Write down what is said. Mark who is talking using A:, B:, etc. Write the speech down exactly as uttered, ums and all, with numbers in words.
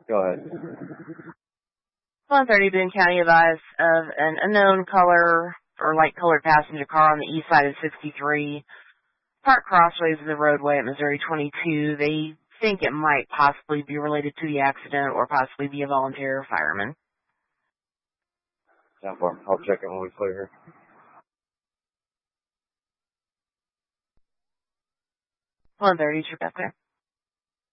A: Go ahead.
B: one thirty, Boone County advised of an unknown color or light-colored passenger car on the east side of sixty-three, parked crossways of the roadway at Missouri twenty-two. They think it might possibly be related to the accident or possibly be a volunteer fireman.
A: ten four. I'll check it when we clear here.
B: one thirty, trip back there.